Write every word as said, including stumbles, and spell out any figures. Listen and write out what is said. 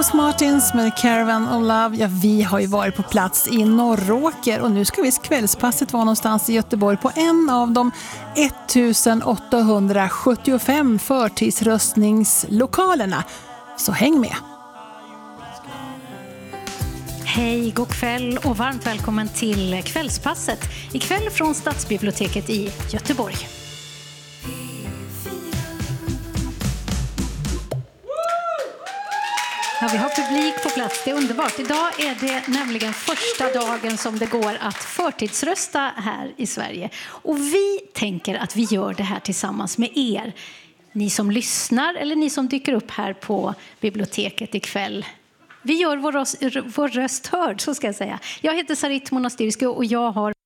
Chris Martins med Caravan of Love. Ja, vi har ju varit på plats i Norråker och nu ska vi kvällspasset vara någonstans i Göteborg på en av de ettusenåttahundrasjuttiofem förtidsröstningslokalerna. Så häng med! Hej, god kväll och varmt välkommen till kvällspasset. Ikväll från Stadsbiblioteket i Göteborg. Ja, vi har publik på plats, det är underbart. Idag är det nämligen första dagen som det går att förtidsrösta här i Sverige. Och vi tänker att vi gör det här tillsammans med er. Ni som lyssnar eller ni som dyker upp här på biblioteket ikväll. Vi gör vår röst, vår röst hörd, så ska jag säga. Jag heter Sarit Monastirski och jag har